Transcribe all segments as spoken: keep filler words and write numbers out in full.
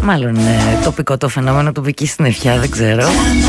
Μάλλον ε, τοπικό το φαινόμενο, τοπική συννεφιά, δεν ξέρω.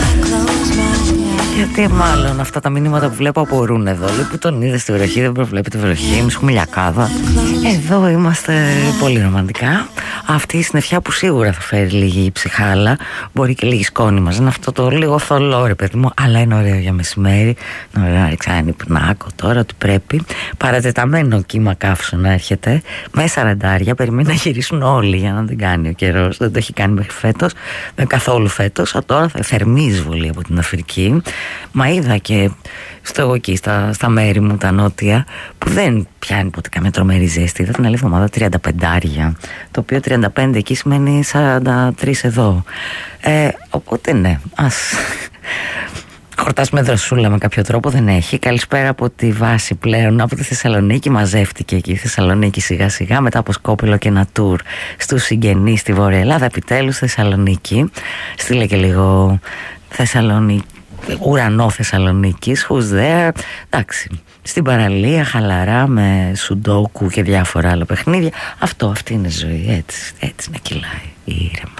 Γιατί μάλλον αυτά τα μηνύματα που βλέπω απορούν εδώ. Λέει που τον είδε στη βροχή, δεν προβλέπετε βροχή. Εμείς έχουμε λιακάδα. Εδώ είμαστε πολύ ρομαντικά. Αυτή η συννεφιά που σίγουρα θα φέρει λίγη ψυχάλα, μπορεί και λίγη σκόνη μας. Είναι αυτό το λίγο θολό, ρε παιδί μου, αλλά είναι ωραίο για μεσημέρι. Είναι ωραίο να ρίξει ένα νυπνάκο τώρα, ότι πρέπει. Παρατεταμένο κύμα καύσου να έρχεται. Με σαραντάρια, περιμένει να γυρίσουν όλοι για να δεν κάνει ο καιρός. Δεν το έχει κάνει μέχρι φέτος, δεν καθόλου φέτος. Τώρα θα θερμή εισβολή από την Αφρική. Μα είδα και στο εγώ εκεί στα, στα μέρη μου τα νότια, που δεν πιάνει ποτέ καμία τρομερή ζέστη. Είδα την άλλη εβδομάδα τριάντα πέντε, το οποίο τριάντα πέντε εκεί σημαίνει σαράντα τρία εδώ. ε, Οπότε ναι, ας χορτάσουμε δροσούλα με κάποιο τρόπο, δεν έχει. Καλησπέρα από τη βάση πλέον, από τη Θεσσαλονίκη. Μαζεύτηκε εκεί η Θεσσαλονίκη σιγά σιγά μετά από Σκόπελο και ένα tour στους συγγενείς στη Βόρεια Ελλάδα. Επιτέλους Θεσσαλονίκη. Στείλε και λίγο Θεσσαλονίκη, ουρανό Θεσσαλονίκης, who's there. Εντάξει, στην παραλία χαλαρά με σουντόκου και διάφορα άλλα παιχνίδια. Αυτό, αυτή είναι ζωή, έτσι, έτσι να κυλάει ήρεμα.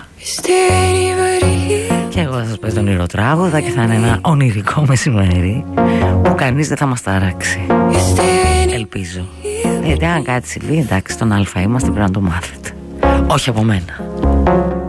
Και εγώ θα σας πω τον ηρωτράγουδα και θα είναι ένα ονειρικό μεσημέρι που κανείς δεν θα μας ταράξει. Ελπίζω. Γιατί αν κάτι συμβεί, εντάξει, στον Α είμαστε, πρέπει να το μάθετε. Όχι από μένα.